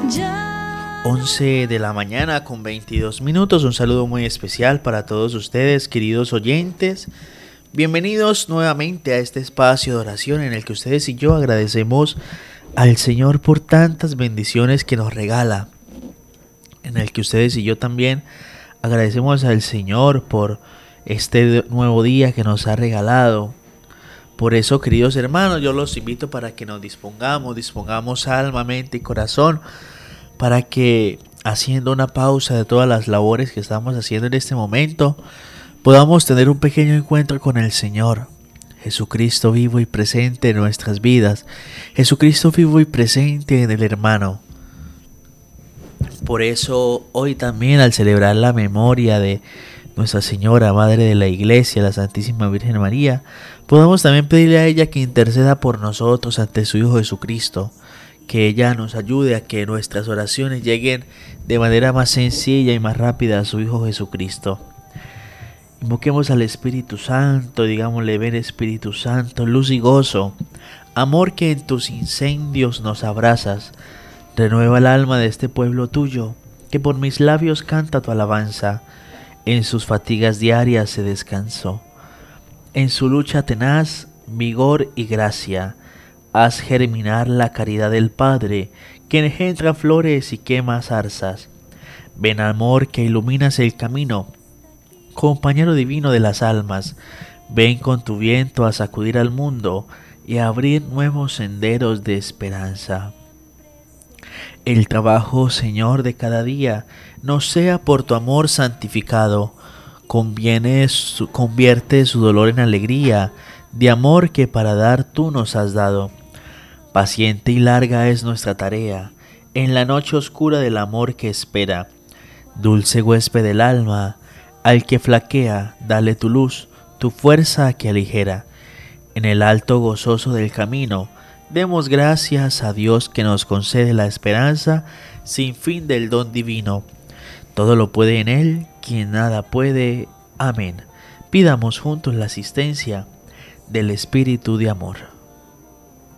11 de la mañana con 22 minutos. Un saludo muy especial para todos ustedes, queridos oyentes. Bienvenidos nuevamente a este espacio de oración en el que ustedes y yo agradecemos al Señor por tantas bendiciones que nos regala. En el que ustedes y yo también agradecemos al Señor por este nuevo día que nos ha regalado. Por eso, queridos hermanos, yo los invito para que nos dispongamos alma, mente y corazón, para que, haciendo una pausa de todas las labores que estamos haciendo en este momento, podamos tener un pequeño encuentro con el Señor. Jesucristo vivo y presente en nuestras vidas. Jesucristo vivo y presente en el hermano. Por eso, hoy también, al celebrar la memoria de Nuestra Señora, Madre de la Iglesia, la Santísima Virgen María, podamos también pedirle a ella que interceda por nosotros ante su Hijo Jesucristo, que ella nos ayude a que nuestras oraciones lleguen de manera más sencilla y más rápida a su Hijo Jesucristo. Invoquemos al Espíritu Santo, digámosle: ven Espíritu Santo, luz y gozo, amor que en tus incendios nos abrazas, renueva el alma de este pueblo tuyo, que por mis labios canta tu alabanza. En sus fatigas diarias se descansó, en su lucha tenaz, vigor y gracia. Haz germinar la caridad del Padre, que engendra flores y quema zarzas. Ven, amor, que iluminas el camino, compañero divino de las almas. Ven con tu viento a sacudir al mundo y a abrir nuevos senderos de esperanza. El trabajo, Señor, de cada día nos sea por tu amor santificado. Convierte su dolor en alegría, de amor que para dar tú nos has dado. Paciente y larga es nuestra tarea, en la noche oscura del amor que espera. Dulce huésped del alma, al que flaquea, dale tu luz, tu fuerza que aligera. En el alto gozoso del camino, demos gracias a Dios que nos concede la esperanza sin fin del don divino. Todo lo puede en Él, quien nada puede. Amén. Pidamos juntos la asistencia del Espíritu de amor.